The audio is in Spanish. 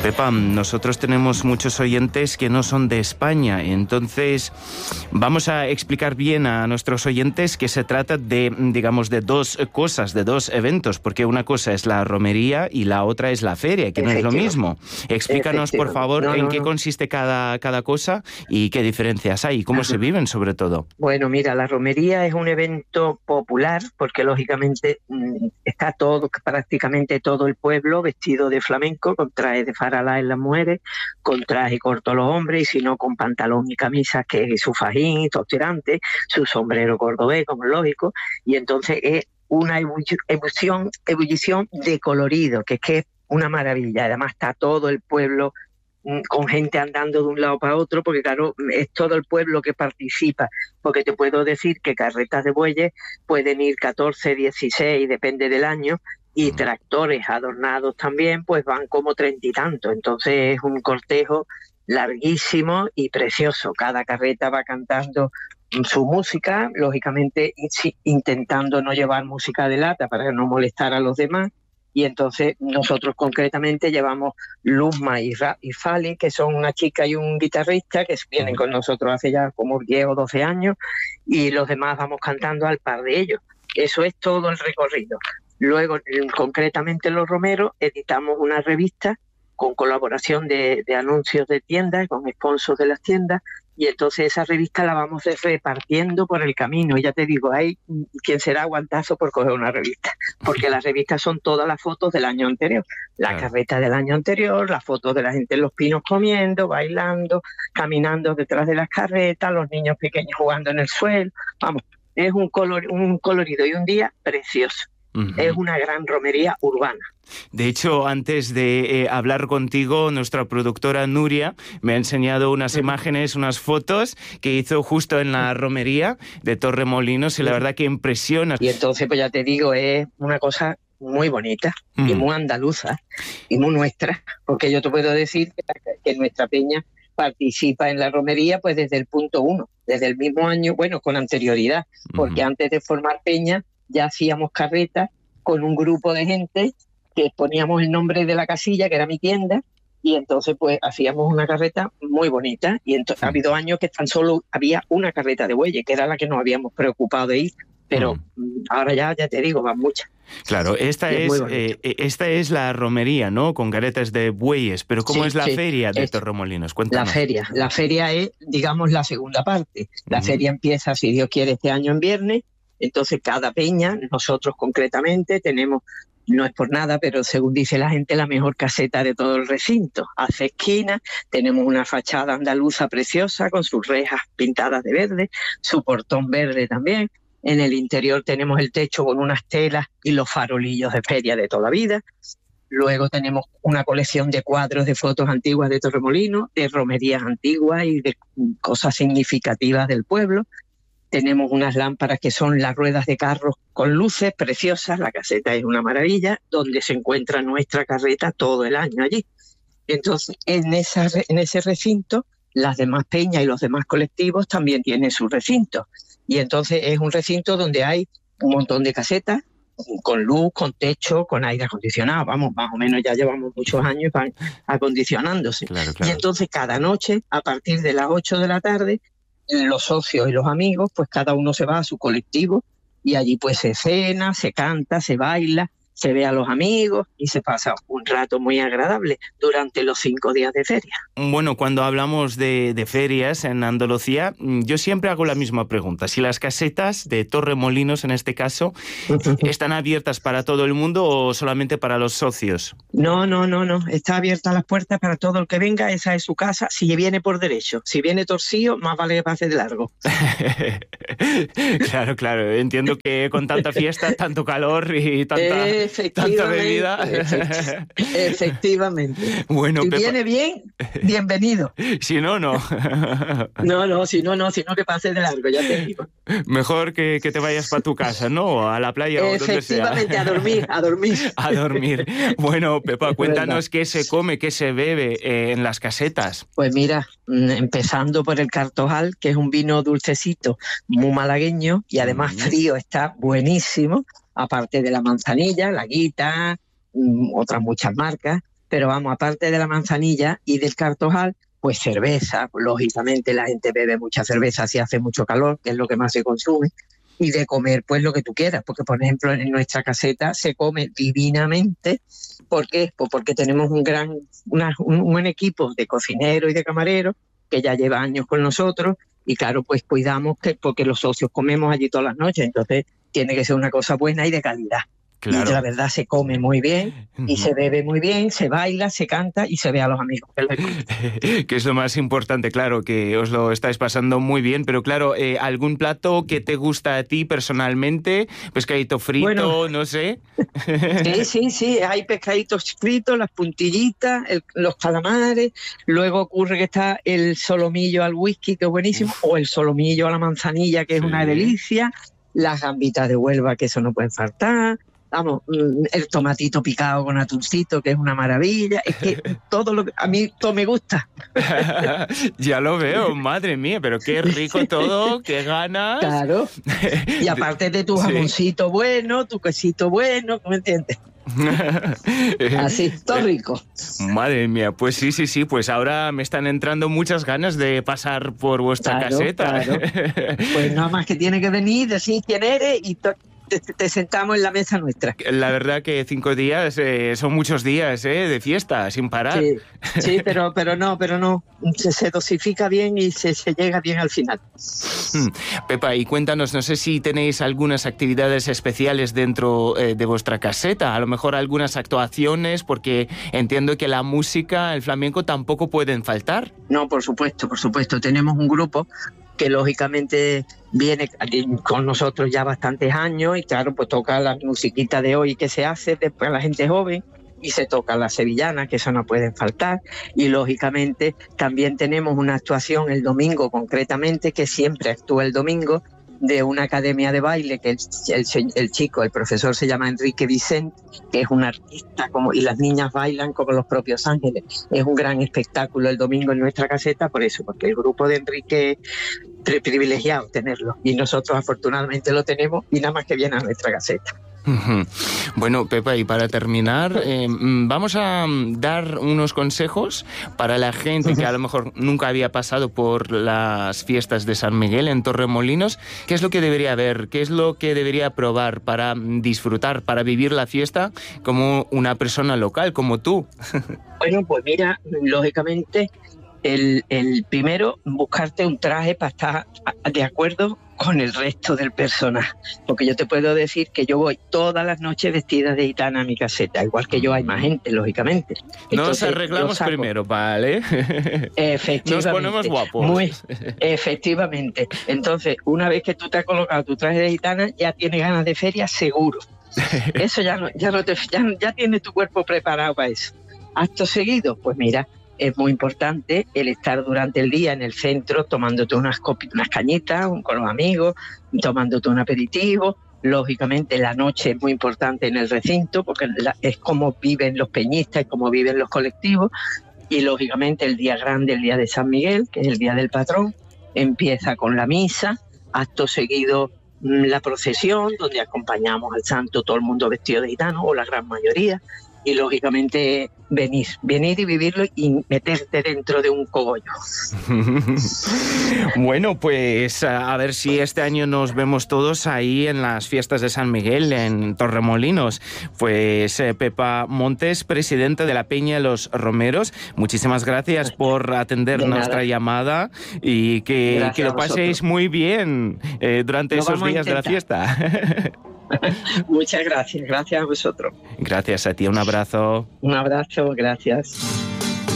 Pepa, nosotros tenemos muchos oyentes que no son de España, entonces vamos a explicar bien a nuestros oyentes que se trata de, digamos, de dos cosas, de dos eventos, porque una cosa es la romería y la otra es la feria, que no es lo mismo. Explícanos, por favor, en qué consiste cada cosa y qué diferencias hay y cómo se viven, sobre todo. Bueno, mira, la romería es un evento popular porque, lógicamente, está prácticamente todo el pueblo vestido de flamenco, con traje de faralá en las mujeres, con traje corto los hombres, y si no, con pantalón y camisa, que es su fajín y sus tirantes, su sombrero cordobés, como es lógico, y entonces es una ebullición de colorido, que es una maravilla. Además está todo el pueblo con gente andando de un lado para otro, porque claro, es todo el pueblo que participa, porque te puedo decir que carretas de bueyes pueden ir 14, 16, depende del año, y tractores adornados también, pues van como 30 y tantos. Entonces es un cortejo larguísimo y precioso. Cada carreta va cantando su música, lógicamente intentando no llevar música de lata para no molestar a los demás. Y entonces nosotros concretamente llevamos Luzma y Fali, que son una chica y un guitarrista que vienen con nosotros hace ya como 10 o 12 años, y los demás vamos cantando al par de ellos. Eso es todo el recorrido. Luego, concretamente los romeros, editamos una revista con colaboración de anuncios de tiendas, con sponsors de las tiendas, y entonces esa revista la vamos repartiendo por el camino. Y ya te digo, hay quien será aguantazo por coger una revista, porque las revistas son todas las fotos del año anterior, la carreta del año anterior, las fotos de la gente en los pinos comiendo, bailando, caminando detrás de las carretas, los niños pequeños jugando en el suelo. Vamos, es un colorido y un día precioso. Es una gran romería urbana. De hecho, antes de hablar contigo, nuestra productora Nuria me ha enseñado unas imágenes, unas fotos que hizo justo en la romería de Torremolinos, y la verdad que impresiona. Y entonces, pues ya te digo, es una cosa muy bonita y muy andaluza y muy nuestra, porque yo te puedo decir que nuestra peña participa en la romería pues desde el punto 1, desde el mismo año, bueno, con anterioridad, porque antes de formar peña ya hacíamos carretas con un grupo de gente que poníamos el nombre de la casilla, que era mi tienda, y entonces pues hacíamos una carreta muy bonita. Y entonces ha habido años que tan solo había una carreta de bueyes, que era la que nos habíamos preocupado de ir, pero ahora ya te digo, van muchas. Claro, esta es la romería, ¿no? Con caretas de bueyes, pero ¿cómo es la feria de Torremolinos? Cuéntanos. La feria es, digamos, la segunda parte. La feria empieza, si Dios quiere, este año en viernes. Entonces cada peña, nosotros concretamente tenemos, no es por nada, pero según dice la gente, la mejor caseta de todo el recinto. Hace esquina, tenemos una fachada andaluza preciosa con sus rejas pintadas de verde, su portón verde también. En el interior tenemos el techo con unas telas y los farolillos de feria de toda la vida. Luego tenemos una colección de cuadros de fotos antiguas de Torremolinos, de romerías antiguas y de cosas significativas del pueblo. Tenemos unas lámparas que son las ruedas de carros con luces preciosas. La caseta es una maravilla, donde se encuentra nuestra carreta todo el año allí. Entonces, en ese recinto, las demás peñas y los demás colectivos también tienen su recinto. Y entonces es un recinto donde hay un montón de casetas, con luz, con techo, con aire acondicionado. Vamos, más o menos ya llevamos muchos años acondicionándose. Claro. Y entonces cada noche, a partir de las 8 de la tarde, los socios y los amigos, pues cada uno se va a su colectivo y allí pues se cena, se canta, se baila, se ve a los amigos y se pasa un rato muy agradable durante los 5 días de feria. Bueno, cuando hablamos de ferias en Andalucía, yo siempre hago la misma pregunta. Si las casetas de Torremolinos, en este caso, ¿están abiertas para todo el mundo o solamente para los socios? No. Está abierta las puertas para todo el que venga. Esa es su casa. Si viene por derecho, si viene torcido, más vale que pase de largo. Claro. Entiendo que con tanta fiesta, tanto calor y tanta bebida. Efectivamente. Bueno, si viene bien, bienvenido. Si no, no. Si no que pase de largo, ya te digo. Mejor que te vayas para tu casa, ¿no? A la playa o donde sea. Efectivamente, a dormir. Bueno, Pepa, cuéntanos qué se come, qué se bebe en las casetas. Pues mira, empezando por el Cartojal, que es un vino dulcecito, muy malagueño y además frío, está buenísimo. Aparte de la manzanilla, la Guita, otras muchas marcas. pero vamos, aparte de la manzanilla y del cartojal, pues cerveza, pues, lógicamente la gente bebe mucha cerveza si hace mucho calor, que es lo que más se consume, y de comer pues lo que tú quieras, porque por ejemplo en nuestra caseta se come divinamente. ¿Por qué? Pues porque tenemos un buen equipo de cocineros y de camareros que ya lleva años con nosotros, y claro, pues cuidamos porque los socios comemos allí todas las noches, entonces tiene que ser una cosa buena y de calidad. Claro. Y la verdad se come muy bien y se bebe muy bien, se baila, se canta y se ve a los amigos. Que es lo más importante, claro, que os lo estáis pasando muy bien, pero claro, ¿algún plato que te gusta a ti personalmente? ¿Pescadito frito? Bueno, no sé. Sí, hay pescaditos fritos, las puntillitas, los calamares, luego ocurre que está el solomillo al whisky, que es buenísimo, o el solomillo a la manzanilla, que es una delicia, las gambitas de Huelva, que eso no puede faltar. Vamos, el tomatito picado con atuncito, que es una maravilla. Es que a mí todo me gusta. Ya lo veo, madre mía, pero qué rico todo, qué ganas. Claro. Y aparte de tu jamoncito bueno, tu quesito bueno, ¿me entiendes? Así, todo rico. Madre mía, pues sí, pues ahora me están entrando muchas ganas de pasar por vuestra caseta. Claro. Pues nada más que tiene que venir, decir quién eres y te sentamos en la mesa nuestra. La verdad que 5 días son muchos días de fiesta, sin parar. Sí, pero no. Se dosifica bien y se llega bien al final. Pepa, y cuéntanos, no sé si tenéis algunas actividades especiales dentro de vuestra caseta, a lo mejor algunas actuaciones, porque entiendo que la música, el flamenco, tampoco pueden faltar. No, por supuesto. Tenemos un grupo que lógicamente viene con nosotros ya bastantes años y claro, pues toca la musiquita de hoy que se hace después a la gente joven, y se toca la sevillana, que eso no pueden faltar, y lógicamente también tenemos una actuación el domingo concretamente, que siempre actúa el domingo, de una academia de baile que el profesor se llama Enrique Vicente, que es un artista y las niñas bailan como los propios ángeles. Es un gran espectáculo el domingo en nuestra caseta, por eso, porque el grupo de Enrique es privilegiado tenerlo, y nosotros afortunadamente lo tenemos y nada más que viene a nuestra caseta. Bueno, Pepa, y para terminar, vamos a dar unos consejos para la gente que a lo mejor nunca había pasado por las fiestas de San Miguel en Torremolinos. ¿Qué es lo que debería ver? ¿Qué es lo que debería probar para disfrutar, para vivir la fiesta como una persona local, como tú? Bueno, pues mira, lógicamente, el primero, buscarte un traje para estar de acuerdo con el resto del personal, porque yo te puedo decir que yo voy todas las noches vestida de gitana a mi caseta, igual que yo hay más gente, lógicamente. Entonces, nos arreglamos primero, ¿vale? Efectivamente. Nos ponemos guapos. Efectivamente. Entonces, una vez que tú te has colocado tu traje de gitana, ya tienes ganas de feria seguro. Eso ya tienes tu cuerpo preparado para eso. Acto seguido, pues mira, es muy importante el estar durante el día en el centro tomándote unas cañitas con los amigos, tomándote un aperitivo. Lógicamente la noche es muy importante en el recinto porque es como viven los peñistas, es como viven los colectivos. Y lógicamente el día grande, el día de San Miguel, que es el día del patrón, empieza con la misa, acto seguido la procesión, donde acompañamos al santo todo el mundo vestido de gitano, o la gran mayoría. Y lógicamente venir y vivirlo y meterte dentro de un cogollo. Bueno, pues a ver si este año nos vemos todos ahí en las fiestas de San Miguel en Torremolinos. Pues Pepa Montes, presidenta de la Peña Los Romeros, muchísimas gracias por atender nuestra llamada y que lo paséis muy bien durante esos días de la fiesta. Muchas gracias a vosotros. Gracias a ti, un abrazo. Un abrazo, gracias.